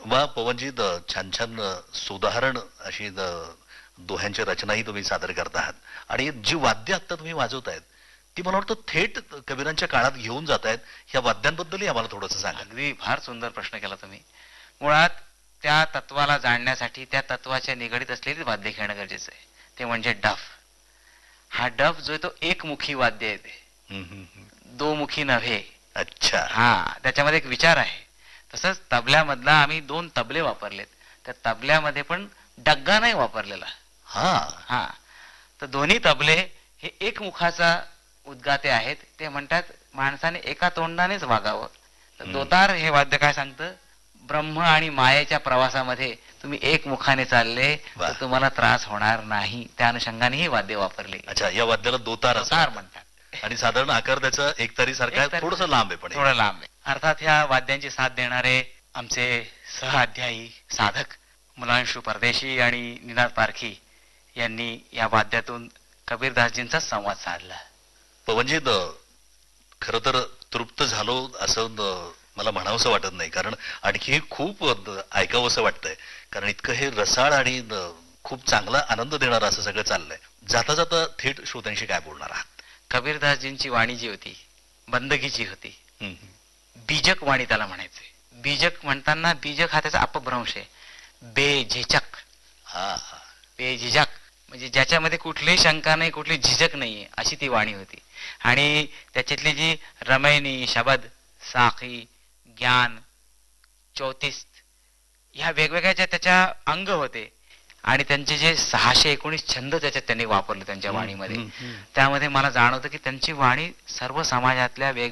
वा पवनजी, छान छान सुधारण अशी दोह्यांची रचनाही तुम्ही सादर करत आहात. आणि जी वाद्य आता तुम्ही वाजवतायत ती मला वाटतं थेट कबीरांच्या काळात घेऊन जात आहेत. ह्या वाद्यांबद्दलही आम्हाला थोडंसं सांगा. अगदी फार सुंदर प्रश्न केला तुम्ही. मुळात त्या तत्वाला जाणण्यासाठी त्या तत्वाच्या निगडीत असलेली वाद्य खेळणं गरजेचं आहे. ते म्हणजे डफ. हा डफ जो आहे तो एकमुखी वाद्य आहे. ते दोमुखी नव्हे. अच्छा. हा, त्याच्यामध्ये एक विचार आहे. तसंच तबल्यामधला आम्ही 2 तबले वापरलेत. त्या तबल्यामध्ये पण डग्गा नाही वापरलेला. हा हा, तर दोन्ही तबले हे एकमुखाचा उद्गाते आहेत. ते म्हणतात माणसाने एका तोंडानेच वागावं. तर दोतार हे वाद्य काय सांगतं, ब्रह्म आणि मायेच्या प्रवासामध्ये तुम्ही एकमुखाने चालले तर तुम्हाला त्रास होणार नाही. त्या अनुषंगाने ही वाद्य वापरले. अच्छा, या वाद्याला दोतार दोतार म्हणतात. आणि साधारण आकार त्याचा एकतारी सारखा थोडस लांब आहे. पण थोडं लांब आहे. अर्थात ह्या वाद्यांची साथ देणारे आमचे सहअध्यायी साधक मुलांशू परदेशी आणि निनाद पारखी यांनी या वाद्यातून कबीरदासजींचा संवाद साधला. पवनजी, खर तर तृप्त झालो असं मला म्हणावंसं वाटत नाही, कारण आणखी खूप ऐकावंसं वाटतंय. कारण इतकं हे रसाळ आणि खूप चांगला आनंद देणारं असं सगळं चाललंय. जाता जाता थेट श्रोत्यांशी काय बोलणार आहात? कबीरदासजींची वाणी जी होती बंदगीची होती. बीजक वाणी त्याला म्हणायचे. बीजक म्हणताना बीजक हा त्याचा अपभ्रंश आहे. बेझिझक. बेझिझक म्हणजे ज्याच्यामध्ये कुठलीही शंका नाही, कुठली झिझक नाहीये, अशी ती वाणी होती. आणि त्याच्यातली जी रमैनी, शबद, साखी, ज्ञान, चौतीस ह्या वेगवेगळ्या ज्या त्याच्या अंग होते आणि त्यांचे जे 619 छंद त्याच्यात त्यांनी वापरले त्यांच्या वाणीमध्ये, त्यामध्ये मला जाणवतं की त्यांची वाणी सर्व समाजातल्या